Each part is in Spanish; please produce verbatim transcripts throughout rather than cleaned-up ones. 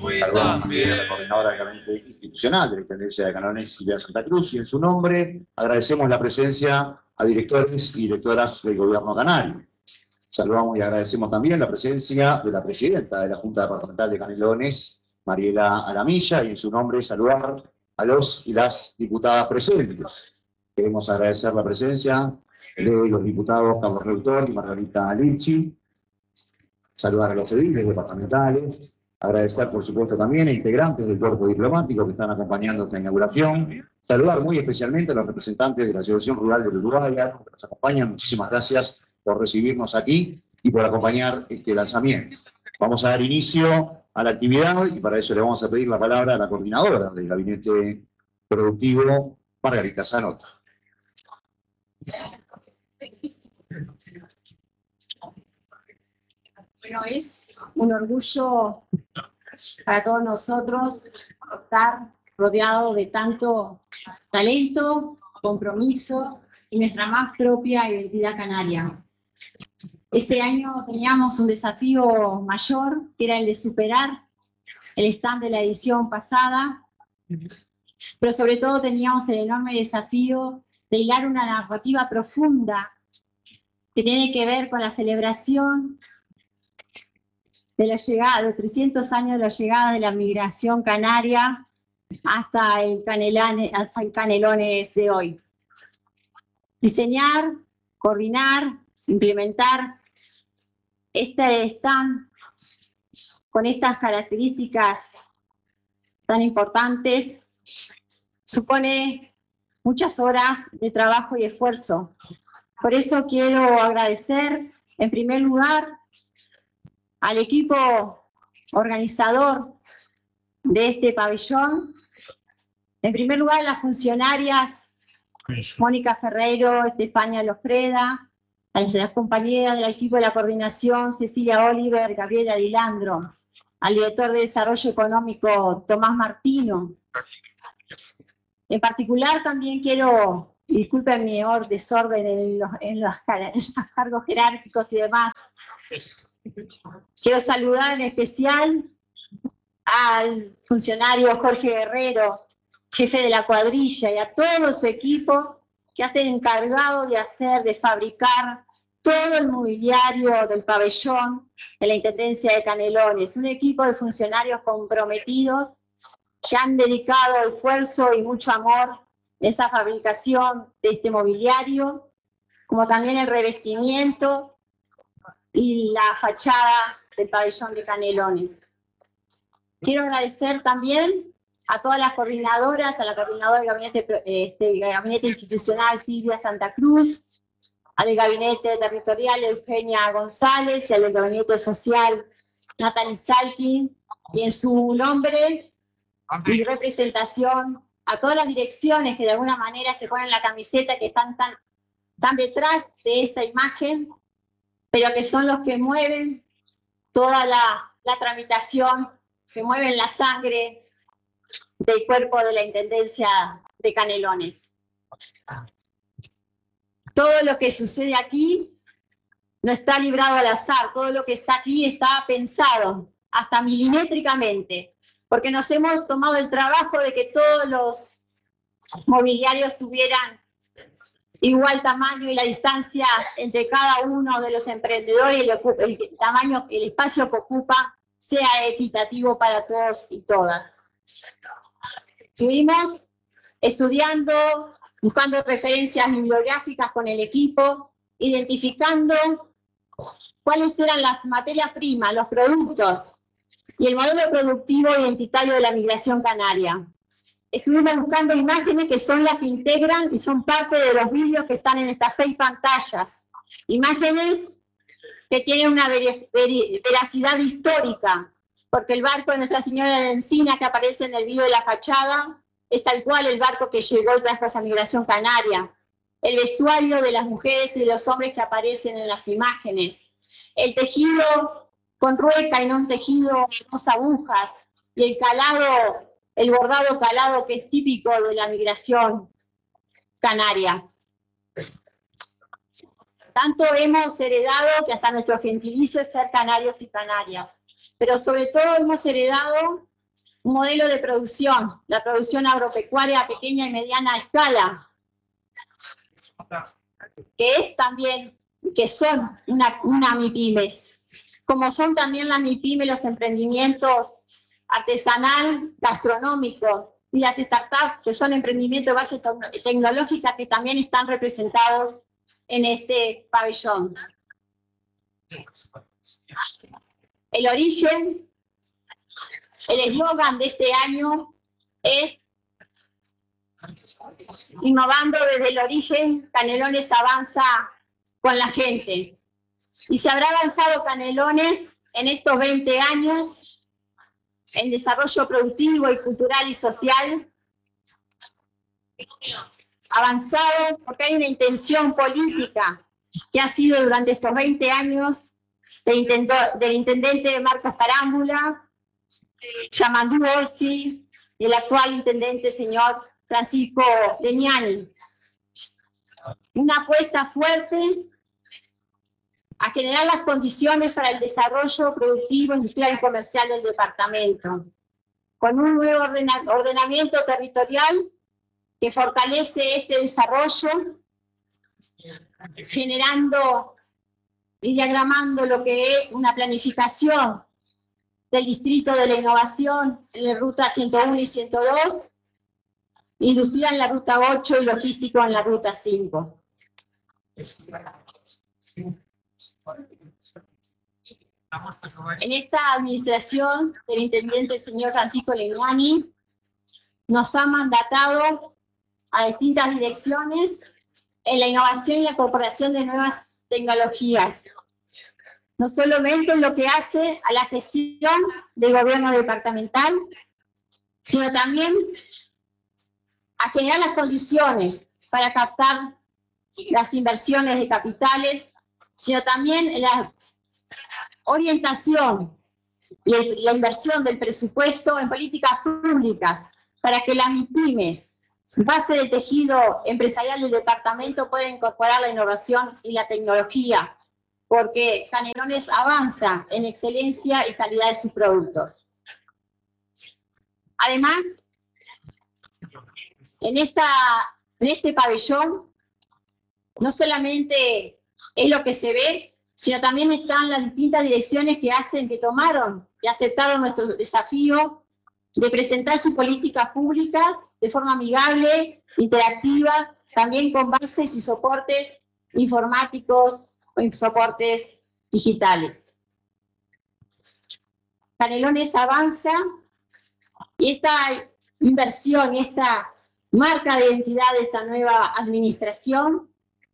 Saludamos también a la coordinadora de gabinete institucional de la Intendencia de Canelones, Silvia Santa Cruz, y en su nombre agradecemos la presencia a directores y directoras del Gobierno canario. Saludamos y agradecemos también la presencia de la presidenta de la Junta Departamental de Canelones, Mariela Aramilla, y en su nombre saludar a los y las diputadas presentes. Queremos agradecer la presencia de los diputados Carlos Reutor y Margarita Lipchi, saludar a los ediles departamentales, agradecer por supuesto también a integrantes del cuerpo diplomático que están acompañando esta inauguración, saludar muy especialmente a los representantes de la Asociación Rural del Uruguay que nos acompañan. Muchísimas gracias por recibirnos aquí y por acompañar este lanzamiento. Vamos a dar inicio a la actividad y para eso le vamos a pedir la palabra a la coordinadora del Gabinete Productivo, Margarita Zanota. Bueno, es un orgullo para todos nosotros estar rodeado de tanto talento, compromiso y nuestra más propia identidad canaria. Este año teníamos un desafío mayor, que era el de superar el stand de la edición pasada, pero sobre todo teníamos el enorme desafío de hilar una narrativa profunda que tiene que ver con la celebración de la llegada, de trescientos años de la llegada de la migración canaria hasta el, Canelane, hasta el Canelones de hoy. Diseñar, coordinar, implementar este stand con estas características tan importantes supone muchas horas de trabajo y esfuerzo. Por eso quiero agradecer en primer lugar al equipo organizador de este pabellón, en primer lugar las funcionarias Mónica Ferreiro, Estefania Lofreda, a las compañeras del equipo de la coordinación Cecilia Oliver, Gabriela Dilandro, al director de Desarrollo Económico Tomás Martino. En particular también quiero, disculpen mi desorden en los, en los, en los cargos jerárquicos y demás, quiero saludar en especial al funcionario Jorge Guerrero, jefe de la cuadrilla, y a todo su equipo que hacen encargado de hacer, de fabricar todo el mobiliario del pabellón de la Intendencia de Canelones. Un equipo de funcionarios comprometidos que han dedicado esfuerzo y mucho amor a esa fabricación de este mobiliario, como también el revestimiento y la fachada del pabellón de Canelones. Quiero agradecer también a todas las coordinadoras, a la coordinadora del gabinete, este, gabinete institucional Silvia Santa Cruz, al gabinete territorial Eugenia González y al gabinete social Natalie Salkin, y en su nombre y representación a todas las direcciones que de alguna manera se ponen la camiseta, que están tan, tan detrás de esta imagen, pero que son los que mueven toda la, la tramitación, que mueven la sangre del cuerpo de la Intendencia de Canelones. Todo lo que sucede aquí no está librado al azar, todo lo que está aquí está pensado, hasta milimétricamente, porque nos hemos tomado el trabajo de que todos los mobiliarios tuvieran igual tamaño y la distancia entre cada uno de los emprendedores y el, el tamaño, el espacio que ocupa sea equitativo para todos y todas. Estuvimos estudiando, buscando referencias bibliográficas con el equipo, identificando cuáles eran las materias primas, los productos y el modelo productivo identitario de la migración canaria. Estuvimos buscando imágenes que son las que integran y son parte de los vídeos que están en estas seis pantallas. Imágenes que tienen una veracidad histórica, porque el barco de Nuestra Señora de la Encina que aparece en el video de la fachada es tal cual el barco que llegó y trajo esa migración canaria. El vestuario de las mujeres y de los hombres que aparecen en las imágenes. El tejido con rueca y no un tejido de dos agujas. Y el calado, el bordado calado que es típico de la migración canaria. Tanto hemos heredado que hasta nuestro gentilicio es ser canarios y canarias. Pero sobre todo hemos heredado un modelo de producción, la producción agropecuaria a pequeña y mediana escala, que es también, que son una, una MIPYMES, como son también las MIPYMES, los emprendimientos artesanal, gastronómico, y las startups, que son emprendimientos de base tecnológica, que también están representados en este pabellón. El origen, el eslogan de este año es innovando desde el origen, Canelones avanza con la gente. Y se habrá avanzado Canelones en estos veinte años en desarrollo productivo y cultural y social, avanzado porque hay una intención política que ha sido durante estos veinte años del, intento, del intendente Marcos Carámbula, Yamandú Orsi, y el actual intendente señor Francisco Legnani. Una apuesta fuerte a generar las condiciones para el desarrollo productivo, industrial y comercial del departamento, con un nuevo ordena, ordenamiento territorial que fortalece este desarrollo, generando y diagramando lo que es una planificación del Distrito de la Innovación en la Ruta ciento uno y ciento dos, industrial en la Ruta ocho y logístico en la Ruta cinco. En esta administración del intendente señor Francisco Legnani nos ha mandatado a distintas direcciones en la innovación y la incorporación de nuevas tecnologías, no solamente en lo que hace a la gestión del gobierno departamental, sino también a generar las condiciones para captar las inversiones de capitales, sino también en la orientación y el, la inversión del presupuesto en políticas públicas para que las MIPYMES, base del tejido empresarial del departamento, puedan incorporar la innovación y la tecnología, porque Canelones avanza en excelencia y calidad de sus productos. Además, en, esta, en este pabellón, no solamente es lo que se ve, sino también están las distintas direcciones que hacen, que tomaron y aceptaron nuestro desafío de presentar sus políticas públicas de forma amigable, interactiva, también con bases y soportes informáticos o soportes digitales. Canelones avanza y esta inversión y esta marca de identidad de esta nueva administración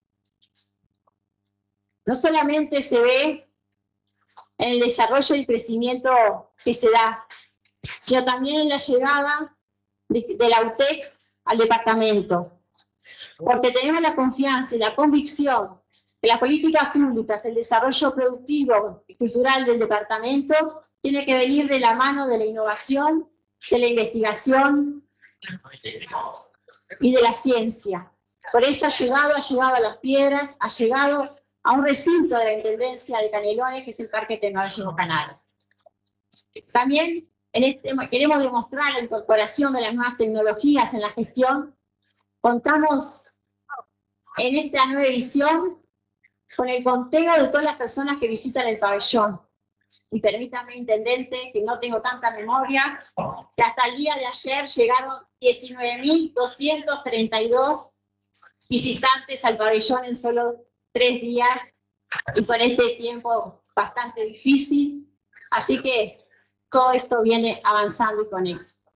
no solamente se ve en el desarrollo y crecimiento que se da, sino también en la llegada de, de la U T E C al departamento, porque tenemos la confianza y la convicción que las políticas públicas, el desarrollo productivo y cultural del departamento tiene que venir de la mano de la innovación, de la investigación y de la ciencia. Por eso ha llegado, ha llegado a Las Piedras, ha llegado a un recinto de la Intendencia de Canelones, que es el Parque Tecnológico Canario. También en este, queremos demostrar la incorporación de las nuevas tecnologías en la gestión. Contamos en esta nueva edición con el conteo de todas las personas que visitan el pabellón. Y permítame, intendente, que no tengo tanta memoria, que hasta el día de ayer llegaron diecinueve mil doscientos treinta y dos visitantes al pabellón en solo tres días, y con este tiempo bastante difícil. Así que todo esto viene avanzando y con éxito.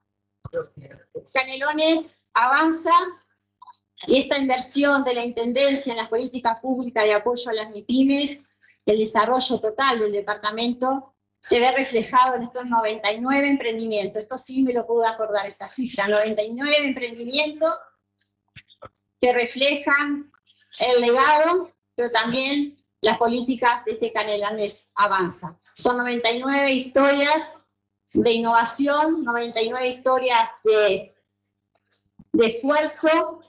Canelones avanza, y esta inversión de la Intendencia en las políticas públicas de apoyo a las MIPYMES, el desarrollo total del departamento, se ve reflejado en estos noventa y nueve emprendimientos. Esto sí me lo puedo acordar, esta cifra, noventa y nueve emprendimientos que reflejan el legado, pero también las políticas de este Canelones avanza. Son noventa y nueve historias de innovación, noventa y nueve historias de, de esfuerzo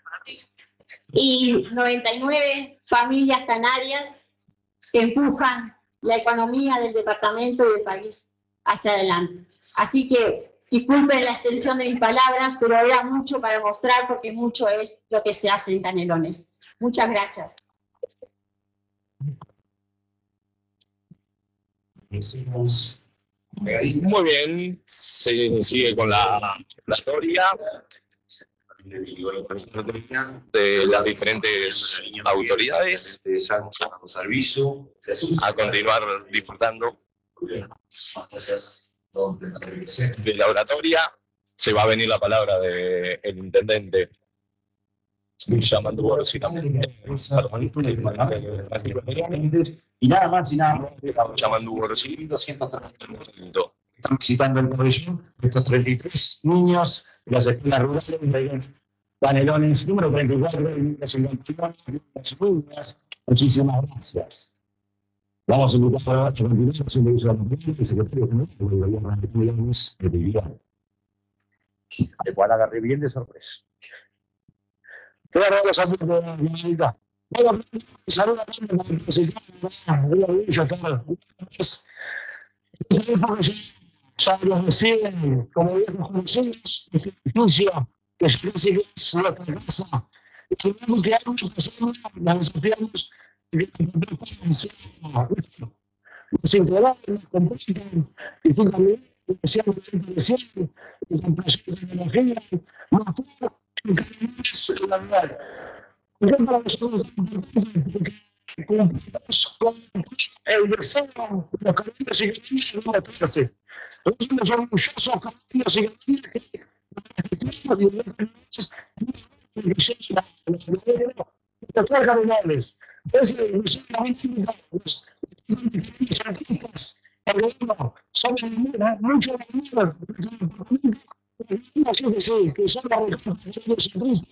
y noventa y nueve familias canarias que empujan la economía del departamento y del país hacia adelante. Así que disculpen la extensión de mis palabras, pero era mucho para mostrar porque mucho es lo que se hace en Canelones. Muchas gracias. Muy bien, se sigue con la oratoria de las diferentes autoridades a continuar disfrutando de la oratoria. Se va a venir la palabra del intendente Villa Mandúbal también. Y nada más y nada menos. Villa Mandúbal Están visitando el pabellón de estos treinta y tres niños de las escuelas rurales de Canelones, número treinta y cuatro, de niñas niñas. Muchísimas gracias. Vamos a invitar a continuación de uso de la presidenta y secretario general del gobierno de Canelones, de Vivian. De cual agarré bien de sorpresa. Claro, los amigos de la Generalitat. Bueno, saludos a todos los representantes de la Villa Carlos. Ya los reciben como viejos conocidos, este edificio que yo pensé que es nuestra casa. Y que vemos que hay muchas personas, las desafiamos, que nos integraron, nos comparten, y tú también, especialmente recién, y con proyectos de tecnología, más todo, en cada vez la verdad. Y yo para nosotros es importante porque cumplimos con el deseo de los caminos y caminos de una clase. Nosotros somos orgullosos caminos y caminos que respetamos y veces que llega a los primeros de todas cardinales. Es inclusive también invitados, los artistas, el gobierno, son muchos amigos, que sí, que son las recomendaciones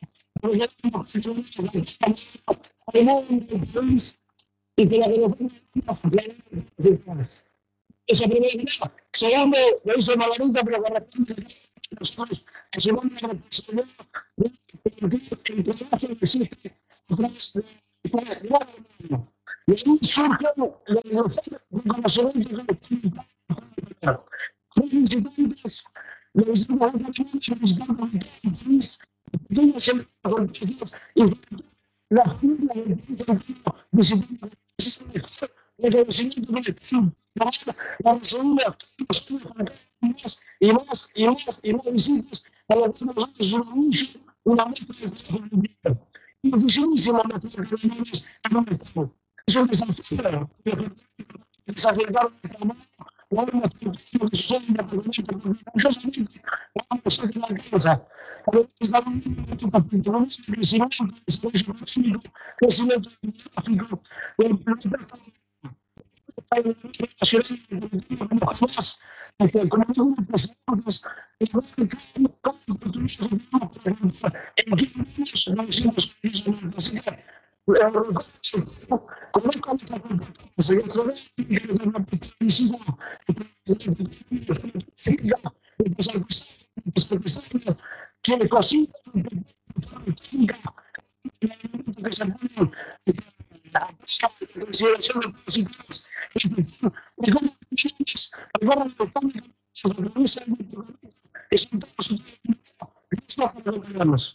y que la que esa primera idea, segundo, lo hizo Margarita, pero corresponde a nosotros, a segunda responsabilidad del trabajo que existe detrás de cada hermano. Y ahí surge el reconocimiento colectivo. Los visitantes, los visitantes, los visitantes, pequeñas empresas y las juntas de visitantes, el reconocimiento colectivo. La segunda, más y más y más y más visitas para que nosotros es un orgullo, una muestra de y oficialísimo la comunidades en un estado. Es un desafío desafiar el tamaño, la misma estructura que sucede en la comunidad, orgullosamente vamos a hacer la casa. Para que es la misma crecimiento, desarrollo económico, crecimiento demográfico, el planeta nacional como jamás, como todos los presidentes, el gobierno como oportunidad en que muchos no hicimos en la universidad. Conozco esta competencia y otra vez que la publicidad que cocina que se pone la consideración de positivas algunos botánicos es un todos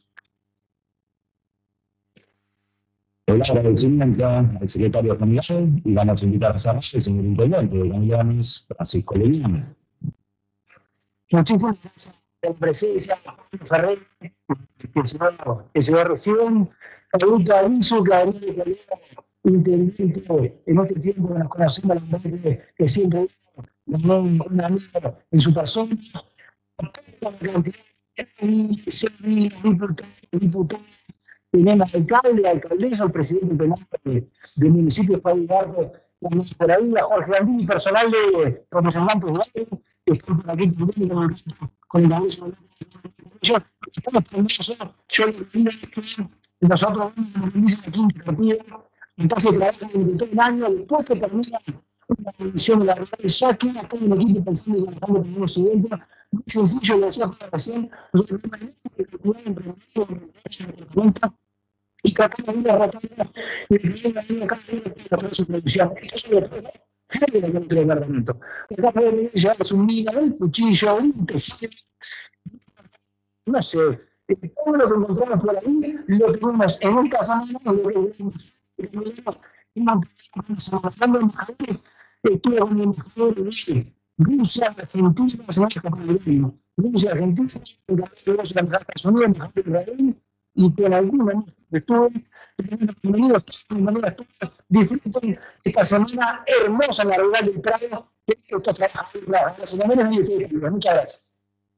el agradecimiento al secretario general y vamos a invitar a cerrar el señor intendente de Canelones, Francisco Leviano. Muchísimas gracias por la presencia de Ferrer, que se va recién, Paulita Aviso, que habría de intendente en este tiempo que nos conocemos, la verdad que siempre también un amigo en su persona, toda la cantidad de diputados, tenemos alcalde, alcaldesa, el presidente penal del de municipio País Gardo, por ahí a Jorge Andini, personal de representantes de Valle, que están por aquí también con el, con el aviso de la estamos permisos, yo le digo que nosotros vamos a aquí un partido, entonces trabajamos durante todo el año, después que termina una edición de la realidad de Jackie, acá hay un equipo pensando y trabajando con unos eventos, muy sencillo, lo decía por la ocasión, nosotros tenemos que pueden preguntar y que acá hay una ratona y que viene a cada uno para su producción. Esto es una fuera de nuestro departamento. Acá podemos llevarles un vino, un cuchillo, un tejido, no sé, todo lo que encontramos por ahí, lo tenemos en un casamento, lo que vemos, estuve con el embajador de Rusia, Argentina, se va a escapar del reino. Rusia, Argentina, el embajador de los Estados Unidos, el embajador de Israel, y con alguna manera estuve, bienvenidos, bienvenidos todos, disfruten esta semana hermosa en la Rural del Prado, que estos trabajadores, las señoras y ustedes, muchas gracias.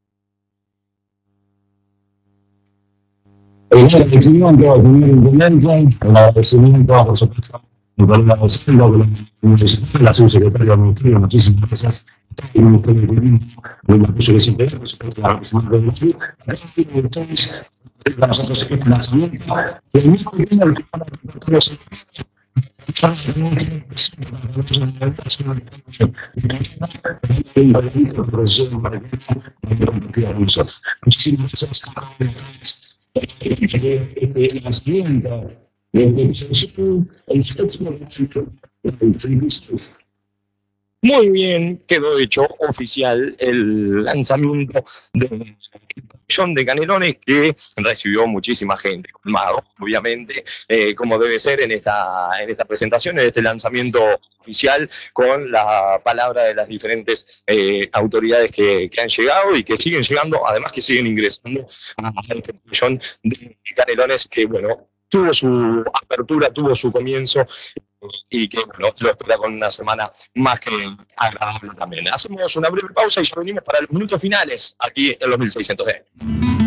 El agradecimiento al primer intendente, el agradecimiento, por supuesto, al colega Gonzalo, la subsecretaria del Ministerio, muchísimas gracias al Ministerio de Turismo, el apoyo que siempre da, por supuesto, la representante de la ciudad, gracias a ustedes, para nosotros este lanzamiento, el mismo tiempo que van a tratar los muchísimas gracias. Este lanzamiento, Muy bien, quedó hecho oficial el lanzamiento del pabellón de Canelones, que recibió muchísima gente, colmado, obviamente, eh, como debe ser en esta, en esta presentación, en este lanzamiento oficial, con la palabra de las diferentes eh, autoridades que, que han llegado y que siguen llegando, además que siguen ingresando a este pabellón de Canelones, que bueno, tuvo su apertura, tuvo su comienzo, y que bueno, lo espera con una semana más que agradable también. Hacemos una breve pausa y ya venimos para los minutos finales aquí en los mil seiscientos D.